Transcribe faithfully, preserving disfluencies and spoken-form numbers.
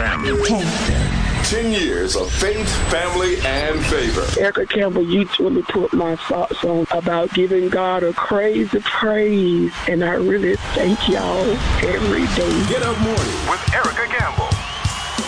M. ten. Ten years of faith, family, and favor. Erica Campbell, you truly put my thoughts on about giving God a crazy praise, and I really thank y'all every day. Get Up Morning with Erica Campbell.